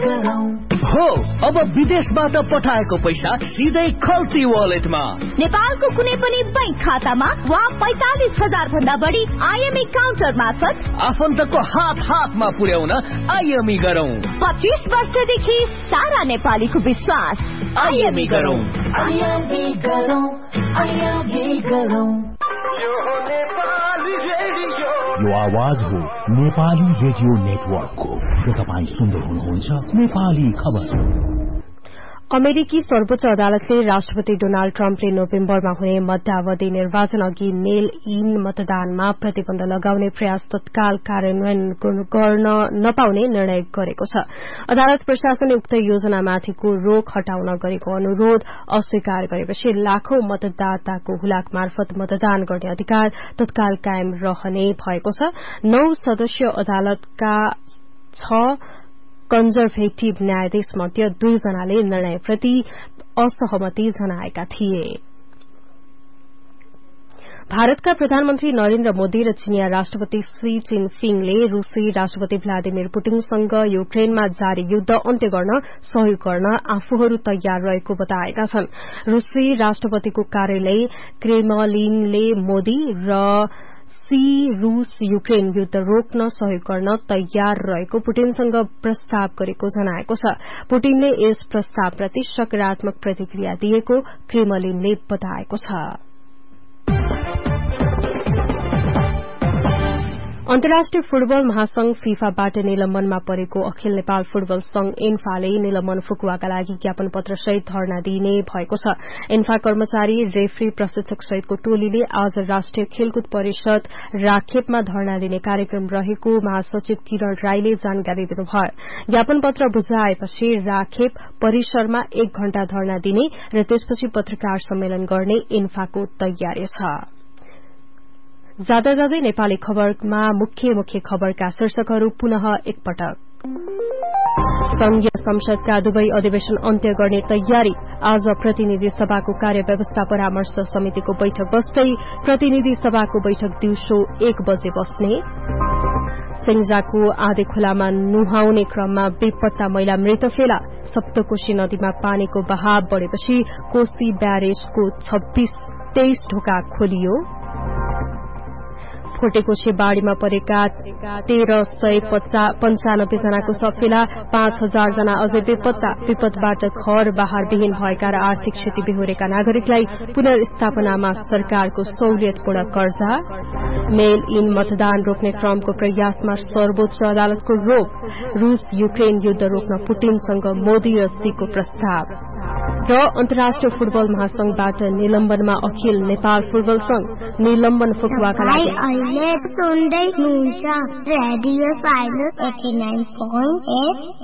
हो अब विदेशबाट पठाएको पैसा सिधै खल्ती वालेटमा नेपालको कुनै पनि बैंक खातामा वा 45,000 भन्दा बढी आईएमई काउन्टर मार्फत आफन्तको हातमा पुर्याउन आईएमई गरौं। 25 वर्षदेखि सारा नेपालीको विश्वास आईएमई गरौं। यो आवाज हो नेपाली रेडियो नेटवर्कको र तपाईं सुन्दै हुनुहुन्छ नेपाली खबर। अमेरिकी सर्वोच्च अदालतले राष्ट्रपति डोनाल्ड ट्रम्पले नोभेम्बरमा हुने मध्यावधि निर्वाचन अघि मेल इन मतदानमा प्रतिबन्ध लगाउने प्रयास तत्काल कार्यान्वयन गर्न नपाउने निर्णय गरेको छ। अदालत प्रशासनले उक्त योजनामाथिको रोक हटाउन गरेको अनुरोध अस्वीकार गरेपछि लाखौं मतदाताको हुलाक मार्फत मतदान गर्ने अधिकार तत्काल कायम रहने भएको छ। 9 सदस्यीय अदालतका 6 कन्जर्भेटिभ न्यायाधीश मध्ये 2 जनाले निर्णयप्रति असहमति जनाएका थिए। भारतका प्रधानमन्त्री नरेन्द्र मोदी र चिनिया राष्ट्रपति शी जिनपिङले रूसी राष्ट्रपति भ्लादिमिर पुटिनसँग युक्रेनमा जारी युद्ध अन्त्य गर्न सहयोग गर्न आफूहरू तयार रहेको बताएका छन्। रूसी राष्ट्रपतिको कार्यालय क्रेमलिनले मोदी र रूस युक्रेन युद्ध रोक्न सहयोग गर्न तयार रहेको पुटिनसँग प्रस्ताव गरेको जनाएको छ। पुटिनले यस प्रस्तावप्रति सकारात्मक प्रतिक्रिया दिएको क्रेमलिनले बताएको छ। अन्तर्राष्ट्रिय फुटबल महासंघ फिफाबाट निलम्बनमा परेको अखिल नेपाल फुटबल संघ एन्फाले निलम्बन फुकुवाका लागि ज्ञापन पत्र सहित धरना दिने भएको छ। एन्फा कर्मचारी रेफ्री प्रशिक्षक सहितको टोलीले आज राष्ट्रिय खेलकुद परिषद राखेपमा धरना दिने कार्यक्रम रहेको महासचिव किरण राईले जानकारी दिनुभयो। ज्ञापन पत्र बुझाएपछि राखेप परिसरमा 1 घण्टा धरना दिने र त्यसपछि पत्रकार सम्मेलन गर्ने एन्फाको तयारी छ। जाँदा जाँदै नेपाली खबरमा मुख्य खबरका शीर्षकहरू पुनः एकपटक। संघीय संसदका दुवै अधिवेशन अन्त्य गर्ने तयारी। आज प्रतिनिधि सभाको कार्यव्यवस्था परामर्श समितिको बैठक बस्दै प्रतिनिधि सभाको बैठक दिउँसो 1 बजे बस्ने। सेङ्जाको आधे खोलामा नुहाउने क्रममा बेपत्ता महिला मृत फेला। सप्तकोशी नदीमा पानीको बहाव बढ़ेपछि कोशी ब्यारेजको 23 ढोका खोलियो। खोटेकोशी बाढ़ीमा परेका 1395 जनाको सफेला, 5000 जना अझै बेपत्ता। विपदबाट घर बाहर विहीन भएका र आर्थिक क्षति बेहोरेका नागरिकलाई पुनर्स्थापनामा सरकारको सहुलियतपूर्ण कर्जा। मेल इन मतदान रोक्ने ट्रम्पको प्रयासमा सर्वोच्च अदालतको रोक। रूस युक्रेन युद्ध रोक्न पुटिनसँग मोदी र शीको प्रस्ताव। र अन्तर्राष्ट्रिय फुटबल महासंघबाट निलम्बनमा अखिल नेपाल फुटबल संघ निलम्बन फुकुवाका लागि सुन्दै हुनुहुन्छ रेडियो फाइनल 89.8